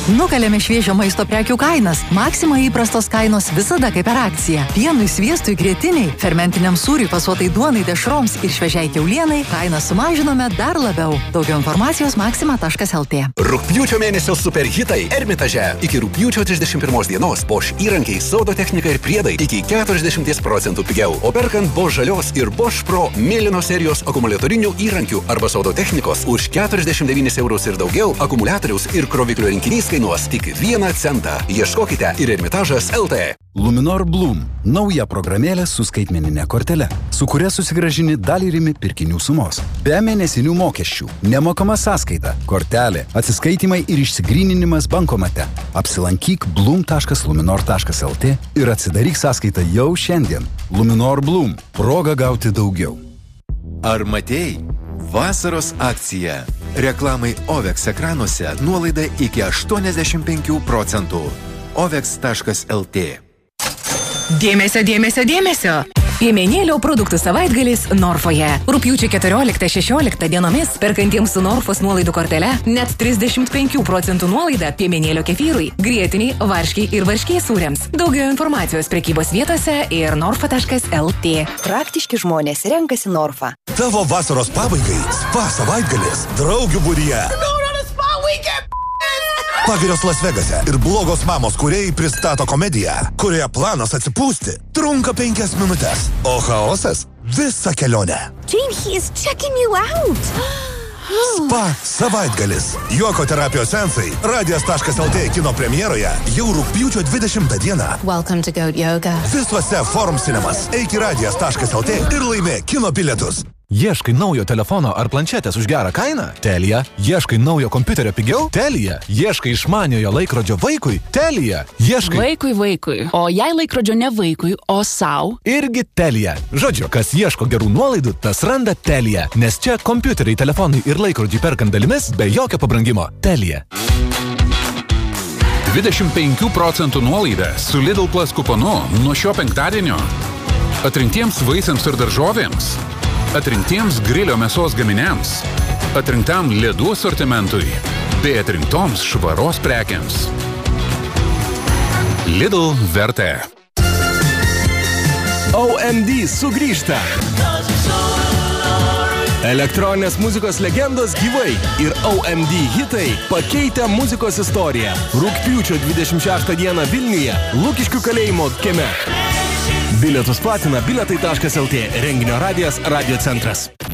Nukalėme šviežio maisto prekių kainas. Maxima įprastos kainos visada kaip per akciją. Pienui, sviestui, grietiniai, fermentiniam sūriui, pasuotai duonai, dešroms ir šviežiai kiaulienai kainą sumažinome dar labiau. Daugiau informacijos maxima.lt. Rugpjūčio mėnesio superhitai Ermitaže. Iki rugpjūčio 31 dienos Bosch įrankiai, sodo technika ir priedai iki 40% pigiau. O perkant Bosch žalios ir Bosch Pro mėlynos serijos akumuliatorinių įrankių arba sodo technikos už 49 eurus ir daugiau, akumuliatoriaus ir kroviklio rinkinys kainuos tik 1 centą. Ieškokite ir Ermitažas LT. Luminor Bloom – nauja programėlė su skaitmeninė kortele, su kuria susigrąžini dalį rimi pirkinių sumos. Be mėnesinių mokesčių, nemokama sąskaita, kortelė, atsiskaitimai ir išsigryninimas bankomate. Apsilankyk bloom.luminor.lt ir atsidaryk sąskaitą jau šiandien. Luminor Bloom – proga gauti daugiau. Ar matei? Vasaros akcija. Reklamai OVEX ekranuose nuolaida iki 85%. OVEX.lt. Dėmesio, dėmesio, dėmesio! Piemenėlio produktų savaitgalis Norfoje. Rugpjūčio 14-16 dienomis perkantiems su Norfos nuolaidų kortele net 35% nuolaida piemenėlio kefyrui, grietiniai, varškiai ir varškiai sūriams. Daugiau informacijos prekybos vietose ir norfa.lt. Praktiški žmonės renkasi Norfą. Tavo vasaros pabaigai spa savaitgalis draugių būryje. Pagirios Las Vegase ir blogos mamos kūrėjai pristato komediją, kurioje planas atsipūsti trunka 5 minutės, o chaosas visą kelionę. Jane, he is checking you out. Spa savaitgalis. Juoko terapijos seansai radijas.lt kino premjeroje jau rugpjūčio 20 dieną. Welcome to Goat Yoga. Visuose Forum Cinemas. Eik į radijas.lt ir laimė kino bilietus. Ieškai naujo telefono ar planšetės už gerą kainą? Telia. Ieškai naujo kompiuterio pigiau? Telia. Ieškai išmaniojo laikrodžio vaikui? Telia. Ieškai... Vaikui. O jei laikrodžio ne vaikui, o sau? Irgi Telia. Žodžiu, kas ieško gerų nuolaidų, tas randa Telia. Nes čia kompiuteriai, telefonai ir laikrodžiai perkant dalimis be jokio pabrangimo. Telia. 25% nuolaida su Lidl Plus kuponu nuo šio penktadienio. Atrinktiems vaisiams ir daržovėms. Atrinktiems grilio mėsos gaminiams, atrinktam ledų asortimentui, bei atrinktoms švaros prekiams. Lidl vertė. OMD sugrįžta. Elektroninės muzikos legendos gyvai ir OMD hitai pakeitę muzikos istoriją. Rugpjūčio 26 dieną Vilniuje, Lukiškių kalėjimo kieme. Bilietus platina bilietai.lt, renginio radijas, Radio centras.